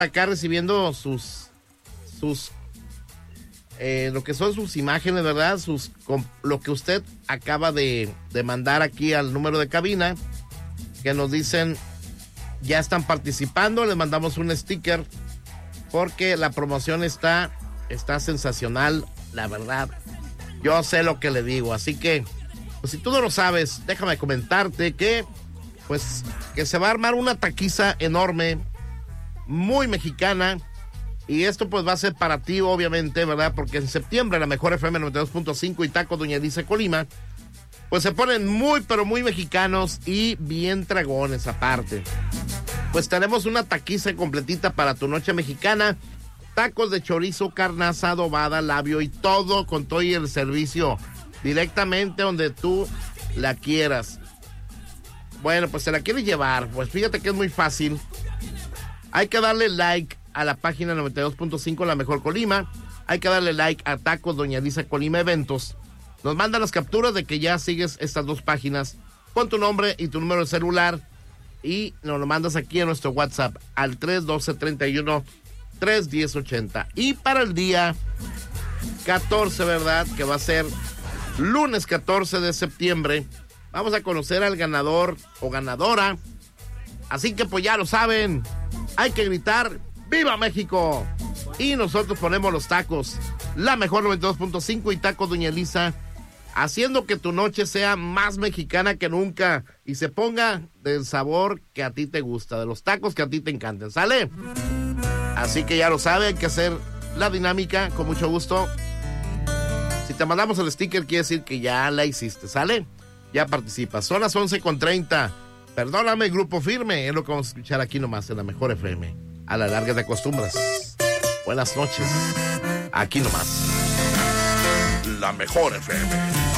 acá recibiendo lo que son sus imágenes, ¿verdad? Lo que usted acaba de mandar aquí al número de cabina, que nos dicen ya están participando, les mandamos un sticker porque la promoción está sensacional, la verdad. Yo sé lo que le digo, así que pues si tú no lo sabes, déjame comentarte que se va a armar una taquiza enorme, muy mexicana. Y esto pues va a ser para ti, obviamente, ¿verdad? Porque en septiembre la Mejor FM 92.5 y Tacos Doña Elisa Colima, pues se ponen muy, pero muy mexicanos y bien dragones aparte. Pues tenemos una taquiza completita para tu noche mexicana. Tacos de chorizo, carne asada, adobada, labio y todo con todo y el servicio directamente donde tú la quieras. Bueno, pues se la quieres llevar. Pues fíjate que es muy fácil. Hay que darle like a la página 92.5 La Mejor Colima. Hay que darle like a Tacos Doña Elisa Colima Eventos. Nos mandan las capturas de que ya sigues estas dos páginas con tu nombre y tu número de celular y nos lo mandas aquí en nuestro WhatsApp al 312-31-310-80. Y para el día 14, ¿verdad? Que va a ser lunes 14 de septiembre, vamos a conocer al ganador o ganadora. Así que pues ya lo saben, hay que gritar ¡Viva México! Y nosotros ponemos los tacos, La Mejor 92.5 y Tacos Doña Elisa, haciendo que tu noche sea más mexicana que nunca y se ponga del sabor que a ti te gusta, de los tacos que a ti te encantan, ¿sale? Así que ya lo sabe, hay que hacer la dinámica con mucho gusto. Si te mandamos el sticker quiere decir que ya la hiciste, ¿sale? Ya participas. Son las 11:30. Perdóname, Grupo Firme, es lo que vamos a escuchar aquí nomás en La Mejor FM. A la larga te acostumbras. Buenas noches. Aquí nomás. La Mejor FM.